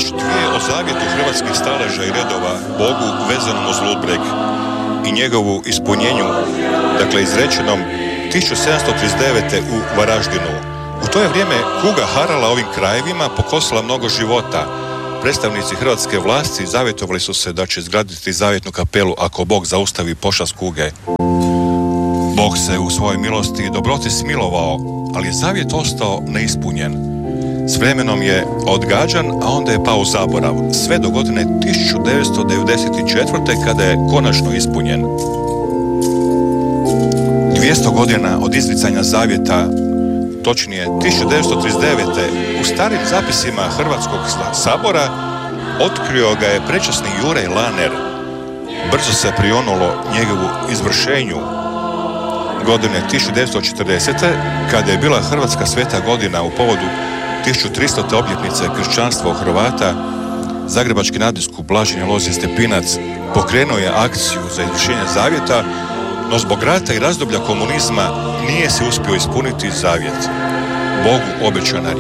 riječ dvije o zavjetu hrvatskih staleža i redova Bogu vezanom uz Ludbreg i njegovu ispunjenju, dakle izrečenom 1739. u Varaždinu. U to je vrijeme kuga harala ovim krajevima, pokosila mnogo života. Predstavnici hrvatske vlasti zavjetovali su se da će izgraditi zavjetnu kapelu ako Bog zaustavi pošast kuge. Bog se u svojoj milosti i dobroti smilovao, ali je zavjet ostao neispunjen. S vremenom je odgađan, a onda je pao u zaborav, sve do godine 1994. kada je konačno ispunjen. 200 godina od izricanja zavjeta, točnije 1939. u starim zapisima Hrvatskog sabora otkrio ga je prečasni Juraj Laner. Brzo se prionulo njegovu izvršenju. Godine 1940. kada je bila Hrvatska sveta godina u povodu 1300. obljetnice kršćanstva u Hrvata, zagrebački nadbiskup Blaženje Lozije Stepinac pokrenuo je akciju za izvršenje zavjeta, no zbog rata i razdoblja komunizma nije se uspio ispuniti zavjet. Bogu obećana